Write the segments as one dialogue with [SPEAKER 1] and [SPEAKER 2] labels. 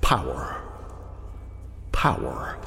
[SPEAKER 1] Power. Power.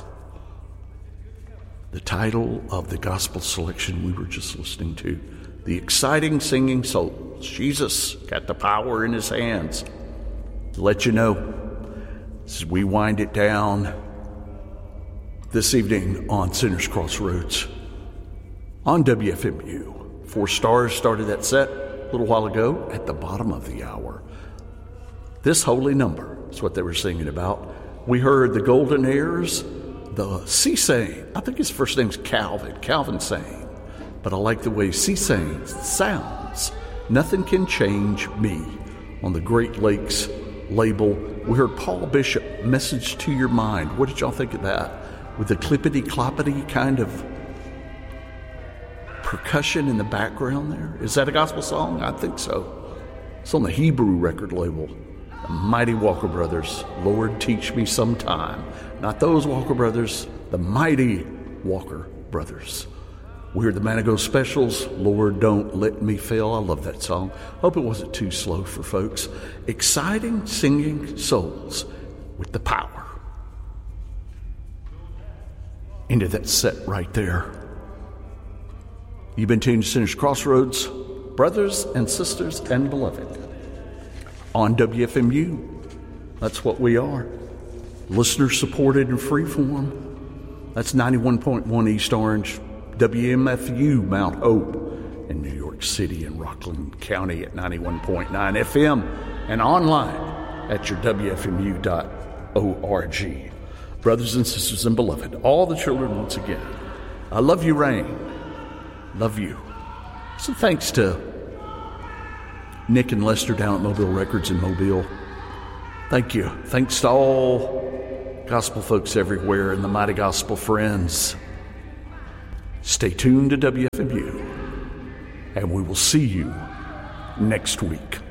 [SPEAKER 1] The title of the gospel selection we were just listening to. The exciting singing souls. Jesus got the power in his hands. To let you know, as we wind it down this evening on Sinners Crossroads on WFMU. 4 Stars started that set a little while ago at the bottom of the hour. This holy number is what they were singing about. We heard the Golden Heirs, the C-Saint. I think his first name's Calvin Saint. But I like the way C-Saint sounds. Nothing Can Change Me on the Great Lakes label. We heard Paul Bishop, Message to Your Mind. What did y'all think of that? With the clippity-cloppity kind of percussion in the background there. Is that a gospel song? I think so. It's on the Hebrew record label. The mighty Walker Brothers, Lord Teach Me Sometime. Not those Walker Brothers, the mighty Walker Brothers. We heard the Manigo Specials, Lord Don't Let Me Fail. I love that song. Hope it wasn't too slow for folks. Exciting singing souls with the power. Into that set right there. You've been tuned to Sinners Crossroads, brothers and sisters and beloved. On WFMU, that's what we are. Listener-supported and freeform. That's 91.1 East Orange, WMFU Mount Hope in New York City and Rockland County at 91.9 FM and online at your WFMU.org. Brothers and sisters and beloved, all the children once again, I love you, Rain. Love you. So thanks to Nick and Lester down at Mobile Records in Mobile. Thank you. Thanks to all gospel folks everywhere and the mighty gospel friends. Stay tuned to WFMU, and we will see you next week.